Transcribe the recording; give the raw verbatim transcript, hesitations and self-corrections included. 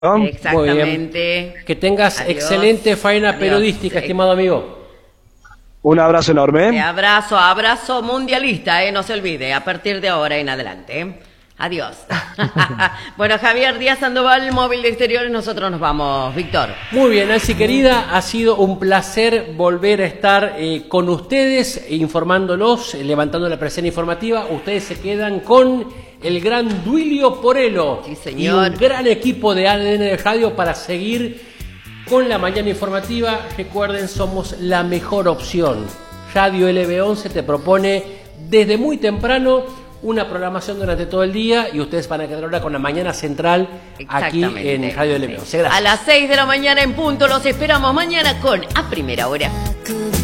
¿no? Exactamente. Que tengas Adiós. excelente faena Adiós. periodística, estimado amigo. Un abrazo enorme. Te abrazo, abrazo mundialista, eh, no se olvide, a partir de ahora en adelante. ¿eh? Adiós. Bueno, Javier Díaz Sandoval, móvil de exteriores, nosotros nos vamos. Víctor. Muy bien, Nancy querida, ha sido un placer volver a estar eh, con ustedes, informándolos, eh, levantando la presencia informativa. Ustedes se quedan con el gran Duilio Porello. Sí, señor. Y un gran equipo de A D N de Radio para seguir con la mañana informativa. Recuerden, somos la mejor opción. Radio L B once te propone desde muy temprano una programación durante todo el día y ustedes van a quedar ahora con la mañana central aquí en Radio L B once. Gracias. A las seis de la mañana en punto los esperamos mañana con A Primera Hora.